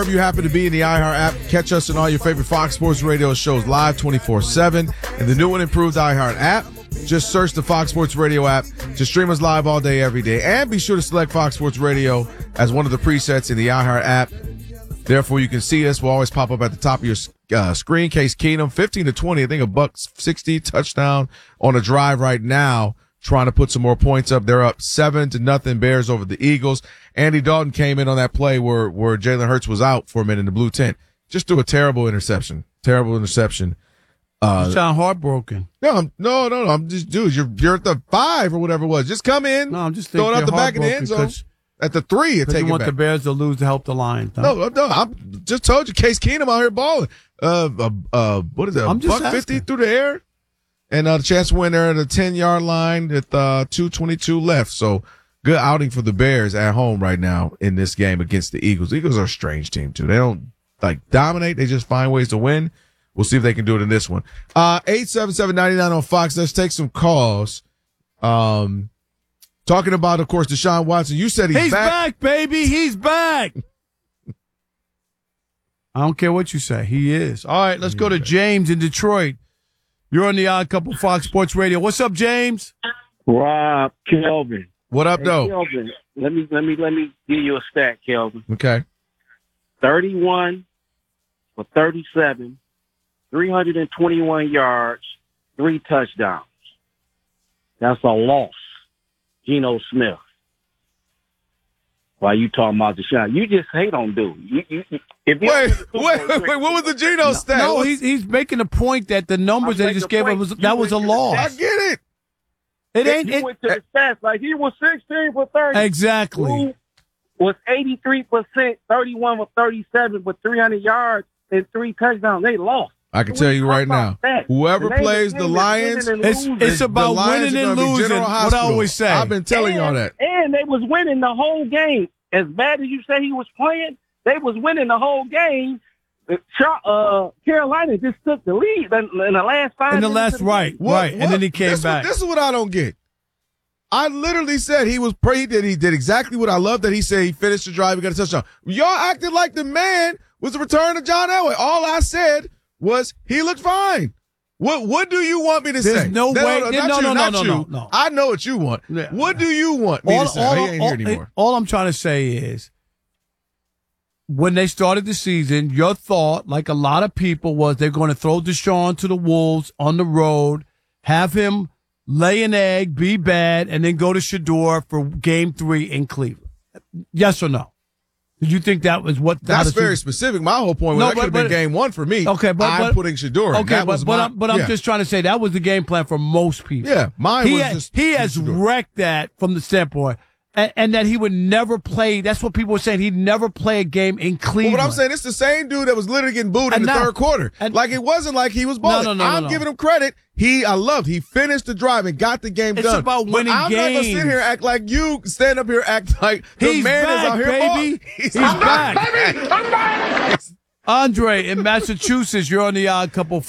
If you happen to be in the iHeart app, catch us in all your favorite Fox Sports Radio shows live 24/7. And the new and improved iHeart app, just search the Fox Sports Radio app to stream us live all day, every day. And be sure to select Fox Sports Radio as one of the presets in the iHeart app. Therefore, you can see us. We'll always pop up at the top of your screen. Case Keenum, 15-20, I think $160 touchdown on a drive right now, trying to put some more points up. They're up 7-0 Bears over the Eagles. Andy Dalton came in on that play where Jalen Hurts was out for a minute in the blue tent. Just threw a terrible interception. You sound heartbroken. No. I'm just, dude, you're at the 5 or whatever it was. Just come in. No, I'm just throw it out the back of the end zone. At the 3, you take it want back. The Bears to lose to help the Lions. Huh? No, I'm just told you, Case Keenum out here balling. What is it? I'm just $150 through the air, and the chance to win there at the 10-yard line with 2:22 left. So good outing for the Bears at home right now in this game against the Eagles. The Eagles are a strange team too. They don't dominate; they just find ways to win. We'll see if they can do it in this one. 877-99 on Fox. Let's take some calls. Talking about, of course, Deshaun Watson. You said he's back. He's back, baby. He's back. I don't care what you say. He is. All right, let's go to James in Detroit. You're on the Odd Couple Fox Sports Radio. What's up, James? Rob, Kelvin. What up, though? Kelvin, let me give you a stat, Kelvin. Okay. 31 for 37, 321 yards, 3 touchdowns. That's a loss. Geno Smith. While you talking about Deshaun, you just hate on dude. Wait, what was the Geno stat? No, he's making a point that the numbers that he just gave him was a loss. I get it. You went to the stats like he was 16 for 30. Exactly. Who was 83%, 31 for 37 with 300 yards and 3 touchdowns. They lost. I can tell you right now, whoever plays the Lions, it's about winning and losing. What I always say. I've been telling y'all that. And they was winning the whole game. As bad as you say he was playing, they was winning the whole game. Carolina just took the lead in the last 5 minutes. Right. And then he came back. This is what I don't get. I literally said he did exactly what I love that he said. He finished the drive, he got a touchdown. Y'all acted like the man was the return of John Elway. All I said was he looked fine. What do you want me to say? There's no way. No. I know what you want. Yeah. What do you want me to say? He ain't here anymore. All I'm trying to say is, when they started the season, your thought, like a lot of people, was they're going to throw Deshaun to the Wolves on the road, have him lay an egg, be bad, and then go to Shedeur for Game 3 in Cleveland. Yes or no? Did you think that was what? That's very specific. My whole point was that could have been Game 1 for me. Okay, but I'm putting Shedeur. Okay, I'm just trying to say that was the game plan for most people. Yeah, mine was just. He has wrecked that from the standpoint. And that he would never play. That's what people were saying. He'd never play a game in Cleveland. Well, what I'm saying, it's the same dude that was literally getting booed in the third quarter. It wasn't like he was balling. No. I'm giving him credit. He finished the drive and got the game done. It's about winning games. I'm not going to sit here and act like you stand up here act like the man is out here balling. He's back, baby. I'm back. Andre in Massachusetts, you're on the Odd Couple